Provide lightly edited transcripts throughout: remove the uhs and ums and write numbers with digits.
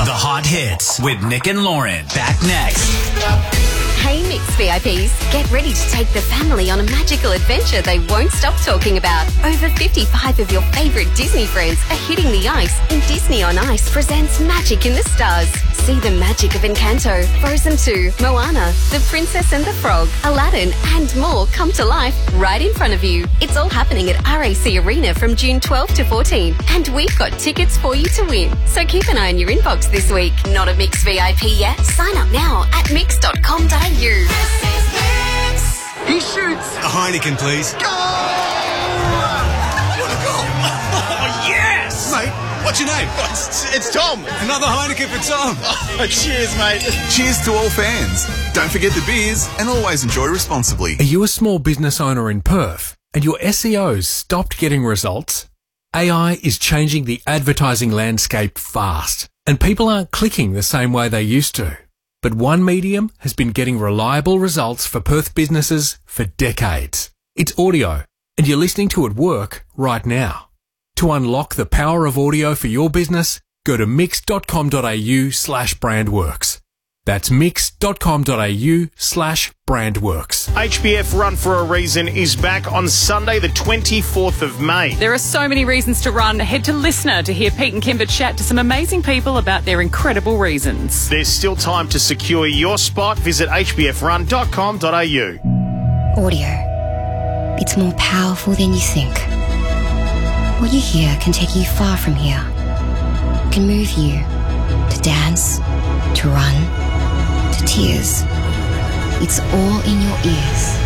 The Hot Hits with Nick and Lauren. Back next. Hey Mix VIPs, get ready to take the family on a magical adventure they won't stop talking about. Over 55 of your favourite Disney friends are hitting the ice, and Disney on Ice presents Magic in the Stars. See the magic of Encanto, Frozen 2, Moana, The Princess and the Frog, Aladdin and more come to life right in front of you. It's all happening at RAC Arena from June 12 to 14, and we've got tickets for you to win. So keep an eye on your inbox this week. Not a Mix VIP yet? Sign up now at mix.com.au. He shoots. A Heineken, please. Go! What a goal! Oh, yes! Mate, what's your name? It's Tom. Another Heineken for Tom. Oh, cheers, mate. Cheers to all fans. Don't forget the beers and always enjoy responsibly. Are you a small business owner in Perth and your SEO's stopped getting results? AI is changing the advertising landscape fast, and people aren't clicking the same way they used to. But One Medium has been getting reliable results for Perth businesses for decades. It's audio, and you're listening to it work right now. To unlock the power of audio for your business, go to mix.com.au/brandworks. That's mix.com.au/brandworks. HBF Run for a Reason is back on Sunday the 24th of May. There are so many reasons to run. Head to Listener to hear Pete and Kimber chat to some amazing people about their incredible reasons. There's still time to secure your spot. Visit hbfrun.com.au. Audio. It's more powerful than you think. What you hear can take you far from here. It can move you to dance, to run, to tears. It's all in your ears.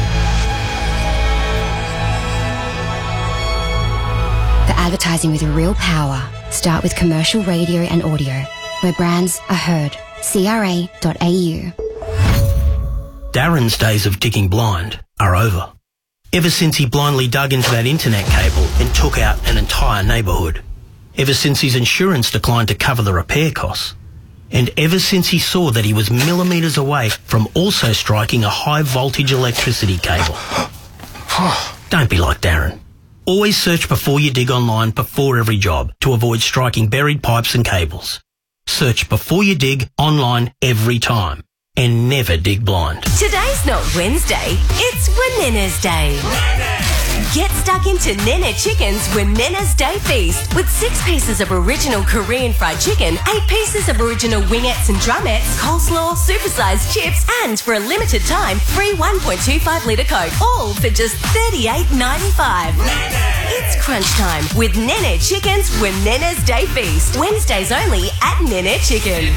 For advertising with real power, start with commercial radio and audio, where brands are heard. CRA.au. Darren's days of digging blind are over. Ever since he blindly dug into that internet cable and took out an entire neighbourhood. Ever since his insurance declined to cover the repair costs. And ever since he saw that he was millimetres away from also striking a high voltage electricity cable. Don't be like Darren. Always search before you dig online before every job to avoid striking buried pipes and cables. Search before you dig online every time. And never dig blind. Today's not Wednesday, it's Wanina's Day. Get stuck into Nene Chicken's Wanina's Day Feast with 6 pieces of original Korean fried chicken, 8 pieces of original wingettes and drumettes, coleslaw, supersized chips, and for a limited time, free 1.25 litre Coke, all for just $38.95. It's crunch time with Nene Chicken's Wanina's Day Feast. Wednesdays only at Nene Chicken.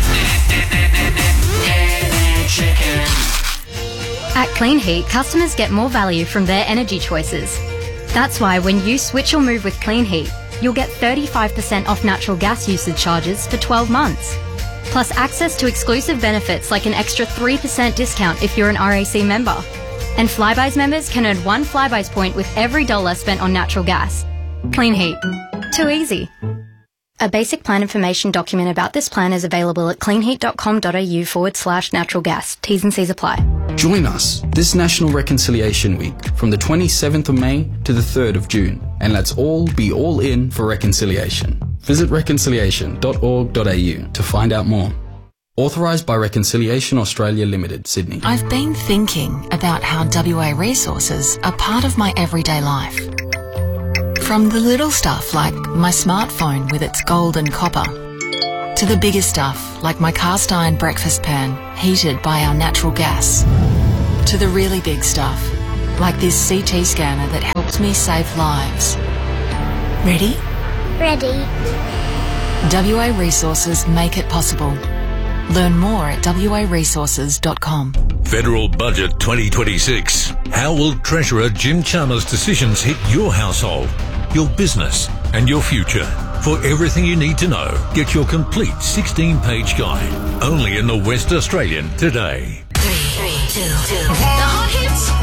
At Clean Heat, customers get more value from their energy choices. That's why when you switch or move with Clean Heat, you'll get 35% off natural gas usage charges for 12 months. Plus access to exclusive benefits like an extra 3% discount if you're an RAC member. And Flybuys members can earn 1 Flybuys point with every $1 spent on natural gas. Clean Heat. Too easy. A basic plan information document about this plan is available at cleanheat.com.au/natural gas. T's and C's apply. Join us this National Reconciliation Week from the 27th of May to the 3rd of June, and let's all be all in for reconciliation. Visit reconciliation.org.au to find out more. Authorised by Reconciliation Australia Limited, Sydney. I've been thinking about how WA resources are part of my everyday life. From the little stuff like my smartphone with its gold and copper, to the bigger stuff like my cast iron breakfast pan heated by our natural gas, to the really big stuff like this CT scanner that helps me save lives. Ready? Ready. WA Resources make it possible. Learn more at waresources.com. Federal Budget 2026. How will Treasurer Jim Chalmers' decisions hit your household, your business and your future? For everything you need to know, get your complete 16-page guide. Only in the West Australian today. 3, 2, 2. The Hot Hits with Nick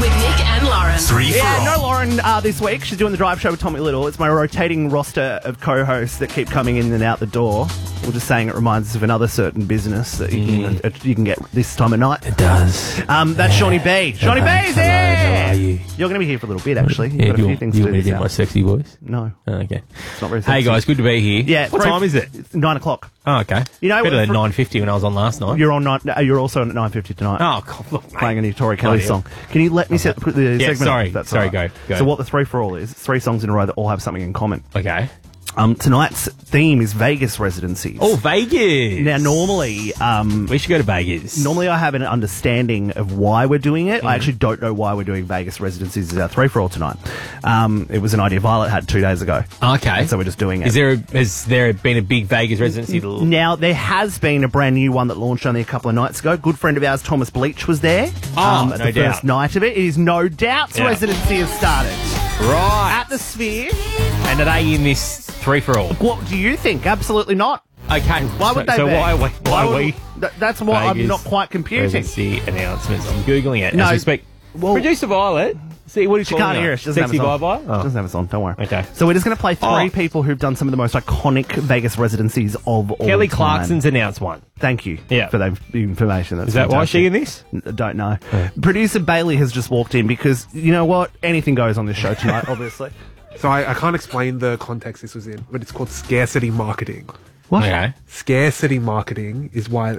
and Lauren. 3 for Yeah, all. no Lauren this week. She's doing the drive show with Tommy Little. It's my rotating roster of co-hosts that keep coming in and out the door. We're just saying it reminds us of another certain business that you can get this time of night. It does. That's Shawnee B. Shawnee B's Hello, here! how are you? You're going to be here for a little bit, actually. You've Yeah, got a few things you to want me do to do this my hour. sexy voice? No. Oh, okay. It's not very Hey sexy. guys, good to be here. Yeah. What time is it? It's 9 o'clock. Oh, okay. You know, better than for- 9:50 when I was on last night. You're on. You're also on at 9:50 tonight. Oh, God, look, playing a new Tori Kelly Bloody song. Can you let me set the Yeah, segment? sorry. up? That's Sorry, all right. go. So what the 3 for all is? 3 songs in a row that all have something in common. Okay. Tonight's theme is Vegas residencies. Oh, Vegas. Now, normally, we should go to Vegas. Normally, I have an understanding of why we're doing it. I actually don't know why we're doing Vegas residencies as our 3 for all tonight. It was an idea Violet had 2 days ago. Okay. So we're just doing it. Has there been a big Vegas residency? Now, there has been a brand new one that launched only a couple of nights ago. Good friend of ours, Thomas Bleach, was there. Oh, at no the doubt. first night of it. It is No Doubt's Yeah. residency has started. Right. At the Sphere. And are they in this 3 for all? What do you think? Absolutely not. Okay. Why would they So be? why are we? That's what I'm Vegas not quite computing. Residency announcements. I'm Googling it No, as we speak. well- Producer Violet. See, what is She can't hear us. She doesn't Sexy have us bye on. bye? She doesn't have us on. Don't worry. Okay. So we're just going to play 3 Oh. people who've done some of the most iconic Vegas residencies of all Kelly time. Clarkson's announced one. Thank you Yeah. for that information. That's Is that why fantastic. she in this? Don't know. Producer Bailey has just walked in because, you know what? Anything goes on this show tonight, obviously. So I can't explain the context this was in, but it's called scarcity marketing. What? Okay. Scarcity marketing is why...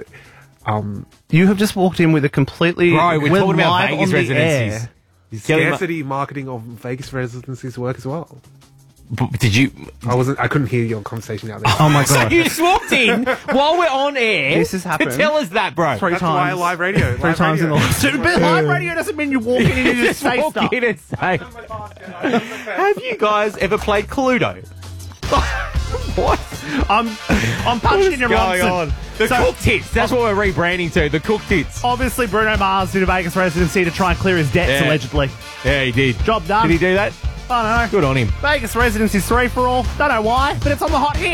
You have just walked in with a completely... Bro, we're talking about live Vegas on the residencies. air. Scarcity marketing of Vegas residencies work as well. Did you... I couldn't hear your conversation out there. Oh my So God. you just walked in while we're on air This has happened. to tell us that, bro. 3 That's times. why live radio. 3 times in the last... But live radio doesn't mean you walk in and you just say Walk stuff. in and say... Have you guys ever played Cluedo? What? I'm punching your going Ronson. on? The So- cooked hits. That's what we're rebranding to. The cooked hits. Obviously, Bruno Mars did a Vegas residency to try and clear his debts, Yeah. allegedly. Yeah, he did. Job done. Did he do that? I don't know. Good on him. Vegas residency's 3 for all. Don't know why, but it's on the hot hit.